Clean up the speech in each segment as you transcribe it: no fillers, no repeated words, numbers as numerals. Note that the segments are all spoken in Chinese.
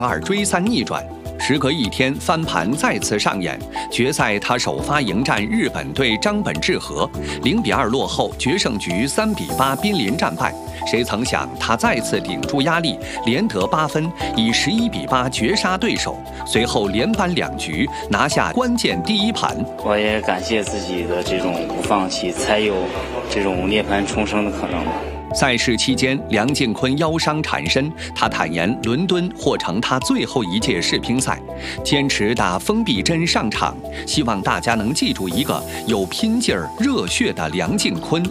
2追3逆转，时隔1天翻盘再次上演。决赛他首发迎战日本队张本智和，0比2落后，决胜局3比8濒临战败。谁曾想他再次顶住压力，连得8分，以11比8绝杀对手。随后连扳2局，拿下关键第1盘。 我也感谢自己的这种不放弃，才有这种涅槃重生的可能吧。 赛事期间，梁靖昆腰伤缠身，他坦言伦敦或成他最后一届世乒赛，坚持打封闭针上场，希望大家能记住一个有拼劲儿、热血的梁靖昆。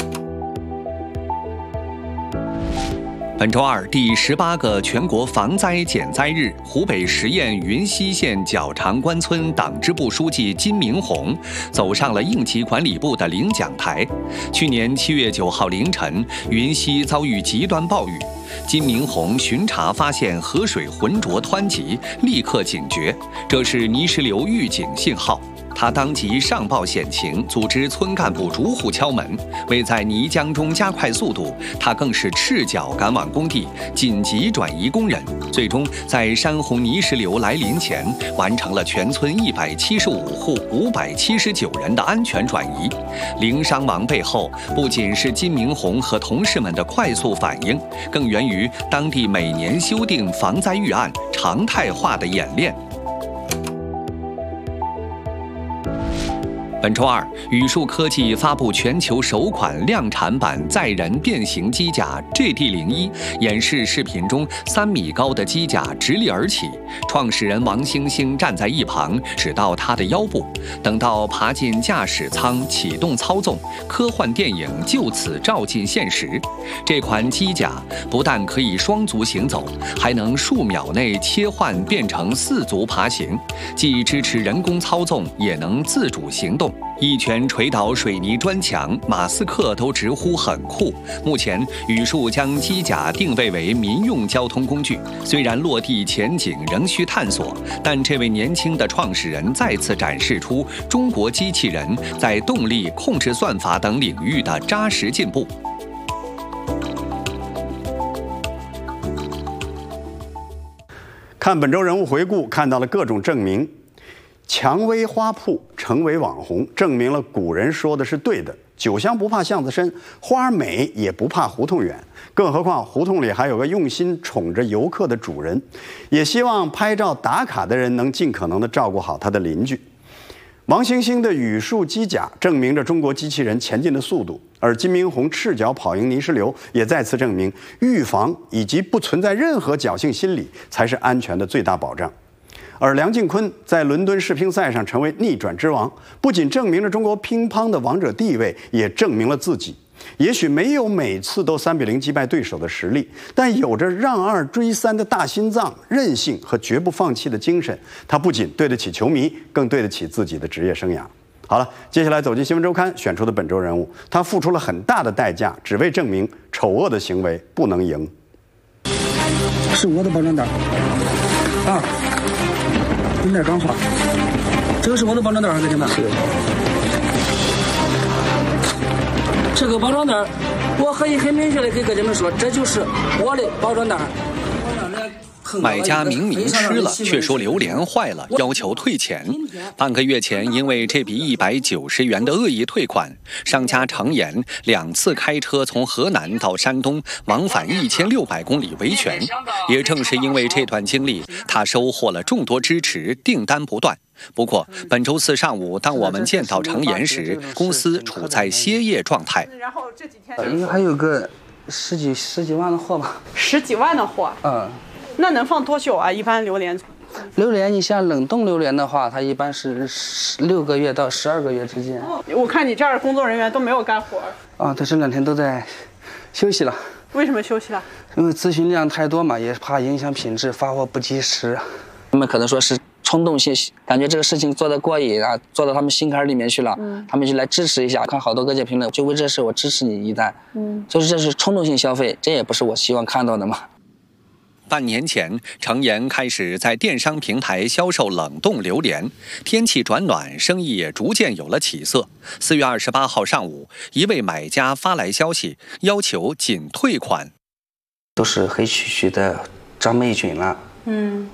本周二，第18个全国防灾减灾日，湖北十堰云溪县角长关村党支部书记金明红走上了应急管理部的领奖台。去年7月9号凌晨，云溪遭遇极端暴雨，金明红巡查发现河水浑浊湍急，立刻警觉，这是泥石流预警信号。他当即上报险情，组织村干部逐户敲门。为在泥浆中加快速度，他更是赤脚赶往工地，紧急转移工人。最终在山洪泥石流来临前，完成了全村175户579人的安全转移。零伤亡背后，不仅是金明红和同事们的快速反应，更源于当地每年修订防灾预案常态化的演练。本周二，宇树科技发布全球首款量产版载人变形机甲 GD01， 演示视频中3米高的机甲直立而起，创始人王星星站在一旁指到他的腰部。等到爬进驾驶舱启动操纵，科幻电影就此照进现实。这款机甲不但可以双足行走，还能数秒内切换变成4足爬行，既支持人工操纵，也能自主行动。一拳捶倒水泥砖墙，马斯克都直呼很酷。目前，宇树将机甲定位为民用交通工具，虽然落地前景仍需探索，但这位年轻的创始人再次展示出中国机器人在动力、控制算法等领域的扎实进步。 看本周人物回顾，看到了各种证明。蔷薇花铺成为网红，证明了古人说的是对的。酒香不怕巷子深，花美也不怕胡同远。更何况胡同里还有个用心宠着游客的主人。也希望拍照打卡的人能尽可能的照顾好他的邻居。王星星的宇树机甲证明着中国机器人前进的速度，而金明红赤脚跑赢泥石流，也再次证明预防以及不存在任何侥幸心理才是安全的最大保障。而梁靖昆在伦敦世乒赛上成为逆转之王，不仅证明了中国乒乓的王者地位，也证明了自己。也许没有每次都3比0击败对手的实力，但有着让2追3的大心脏、韧性和绝不放弃的精神。他不仅对得起球迷，更对得起自己的职业生涯。好了，接下来走进新闻周刊选出的本周人物，他付出了很大的代价，只为证明丑恶的行为不能赢。 是我的包装袋啊。有点钢化，这个是我的包装袋，各位们。是。这个包装袋，我可以很明确的给各位们说，这就是我的包装袋。 买家明明吃了，却说榴莲坏了，要求退钱。半个月前，因为这笔190元的恶意退款，商家程岩2次开车从河南到山东，往返1600公里维权。也正是因为这段经历，他收获了众多支持，订单不断。不过，本周4上午，当我们见到程岩时，公司处在歇业状态。 然后这几天应该还有个十几万的货吧 ？10几万的货？那能放多久啊？一般榴莲， 你像冷冻榴莲的话，它一般是6个月到12个月之间。 我看你这儿工作人员都没有干活啊，对，这2天都在休息了。 为什么休息了？ 因为咨询量太多嘛，也怕影响品质，发货不及时。他们可能说是冲动性，感觉这个事情做得过瘾啊，做到他们心坎里面去了，他们就来支持一下。看好多各界评论，就为这事我支持你一单，就是这是冲动性消费，这也不是我希望看到的嘛。 半年前，程岩开始在电商平台销售冷冻榴莲。天气转暖，生意也逐渐有了起色。4月28号上午，一位买家发来消息，要求仅退款。 都是黑黢黢的长霉菌了， 嗯。